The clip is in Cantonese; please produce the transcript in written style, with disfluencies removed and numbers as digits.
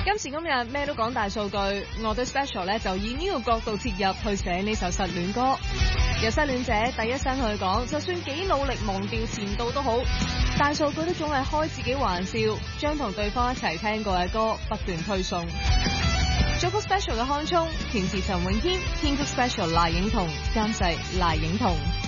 今時今日咩都講大數據，我對 Special 咧就以呢個角度切入去寫呢首失戀歌。由失戀者第一聲去講，就算幾努力忘掉前度都好，大數據都總係開自己玩笑，將同對方一齊聽過嘅歌不斷推送。作曲 Special 嘅康聰，填詞陳詠謙，編曲 Special 賴影彤，監製賴影彤。